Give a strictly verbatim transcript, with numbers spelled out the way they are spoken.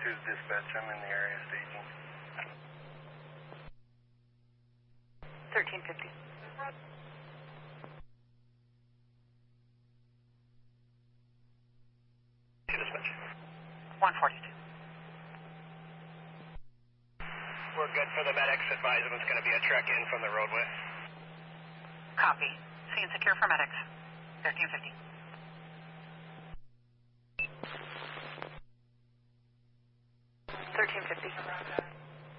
two is dispatch. I'm in the area staging. thirteen fifty. Dispatch. one forty-two. We're good for the medics. Advise them it's going to be a trek in from the roadway. Copy. Scene secure for medics. thirteen fifty. thirteen fifty.